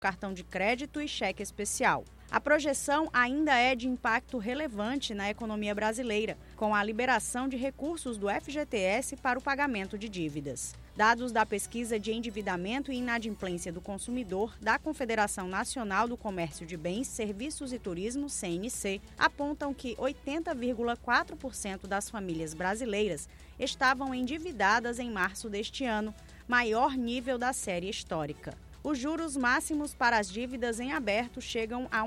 cartão de crédito e cheque especial. A projeção ainda é de impacto relevante na economia brasileira, com a liberação de recursos do FGTS para o pagamento de dívidas. Dados da Pesquisa de Endividamento e Inadimplência do Consumidor da Confederação Nacional do Comércio de Bens, Serviços e Turismo, CNC, apontam que 80,4% das famílias brasileiras estavam endividadas em março deste ano, maior nível da série histórica. Os juros máximos para as dívidas em aberto chegam a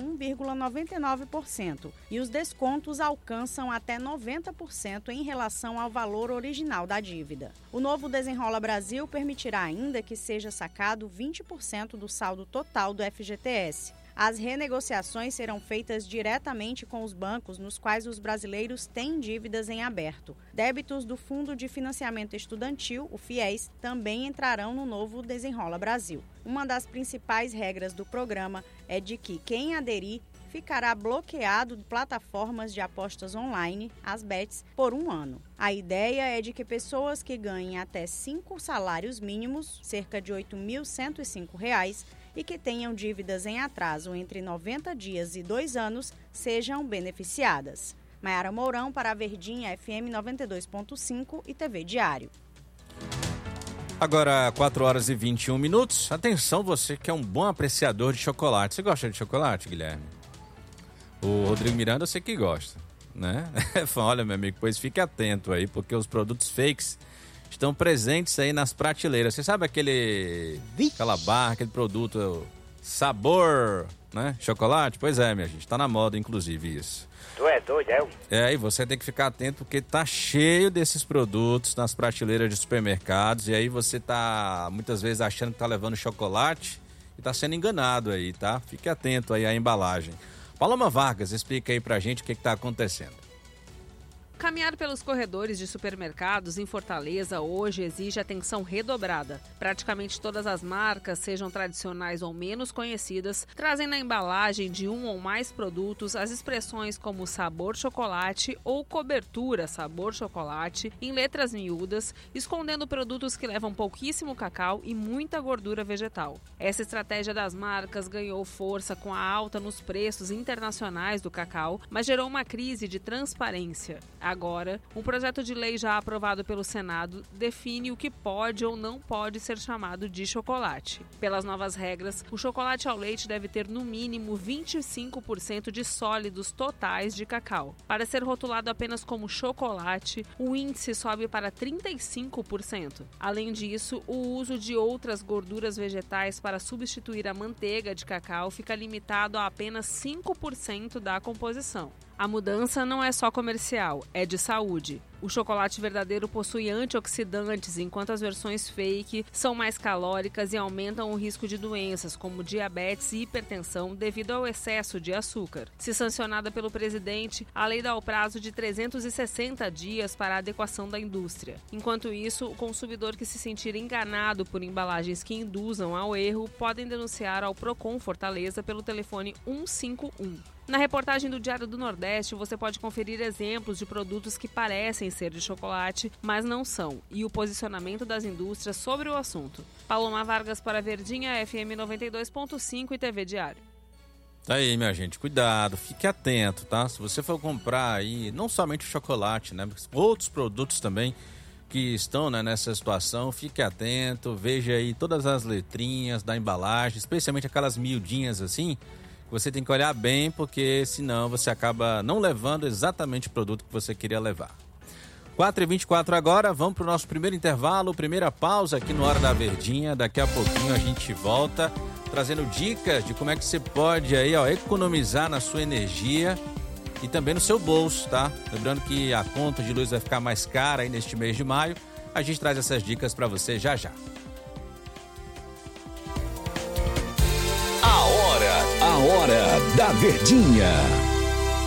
1,99% e os descontos alcançam até 90% em relação ao valor original da dívida. O novo Desenrola Brasil permitirá ainda que seja sacado 20% do saldo total do FGTS. As renegociações serão feitas diretamente com os bancos nos quais os brasileiros têm dívidas em aberto. Débitos do Fundo de Financiamento Estudantil, o FIES, também entrarão no novo Desenrola Brasil. Uma das principais regras do programa é de que quem aderir ficará bloqueado de plataformas de apostas online, as bets, por 1 ano. A ideia é de que pessoas que ganhem até 5 salários mínimos, cerca de R$ 8.105, e que tenham dívidas em atraso entre 90 dias e 2 anos, sejam beneficiadas. Maiara Mourão para a Verdinha FM 92.5 e TV Diário. Agora, 4h21. Atenção, você que é um bom apreciador de chocolate. Você gosta de chocolate, Guilherme? O Rodrigo Miranda, eu sei que gosta, né? Olha, meu amigo, pois fique atento aí, porque os produtos fakes estão presentes aí nas prateleiras. Você sabe aquela barra, aquele produto sabor, né? Chocolate? Pois é, minha gente, tá na moda, inclusive, isso. Tu é doido, é? E você tem que ficar atento porque tá cheio desses produtos nas prateleiras de supermercados e aí você tá, muitas vezes, achando que tá levando chocolate e tá sendo enganado aí, tá? Fique atento aí à embalagem. Paloma Vargas, explica aí pra gente o que tá acontecendo. Caminhar pelos corredores de supermercados em Fortaleza hoje exige atenção redobrada. Praticamente todas as marcas, sejam tradicionais ou menos conhecidas, trazem na embalagem de um ou mais produtos as expressões como sabor chocolate ou cobertura sabor chocolate em letras miúdas, escondendo produtos que levam pouquíssimo cacau e muita gordura vegetal. Essa estratégia das marcas ganhou força com a alta nos preços internacionais do cacau, mas gerou uma crise de transparência. Agora, um projeto de lei já aprovado pelo Senado define o que pode ou não pode ser chamado de chocolate. Pelas novas regras, o chocolate ao leite deve ter no mínimo 25% de sólidos totais de cacau. Para ser rotulado apenas como chocolate, o índice sobe para 35%. Além disso, o uso de outras gorduras vegetais para substituir a manteiga de cacau fica limitado a apenas 5% da composição. A mudança não é só comercial, é de saúde. O chocolate verdadeiro possui antioxidantes, enquanto as versões fake são mais calóricas e aumentam o risco de doenças como diabetes e hipertensão devido ao excesso de açúcar. Se sancionada pelo presidente, a lei dá o prazo de 360 dias para a adequação da indústria. Enquanto isso, o consumidor que se sentir enganado por embalagens que induzam ao erro podem denunciar ao Procon Fortaleza pelo telefone 151. Na reportagem do Diário do Nordeste, você pode conferir exemplos de produtos que parecem ser de chocolate, mas não são, e o posicionamento das indústrias sobre o assunto. Paloma Vargas para a Verdinha, FM 92.5 e TV Diário. Tá aí, minha gente, cuidado, fique atento, tá? Se você for comprar aí, não somente o chocolate, né? Outros produtos também que estão, né, nessa situação, fique atento, veja aí todas as letrinhas da embalagem, especialmente aquelas miudinhas assim. Você tem que olhar bem, porque senão você acaba não levando exatamente o produto que você queria levar. 4h24 agora, vamos para o nosso primeiro intervalo, primeira pausa aqui no Hora da Verdinha. Daqui a pouquinho a gente volta trazendo dicas de como é que você pode aí, economizar na sua energia e também no seu bolso, tá? Lembrando que a conta de luz vai ficar mais cara aí neste mês de maio. A gente traz essas dicas para você já já. A Hora da Verdinha.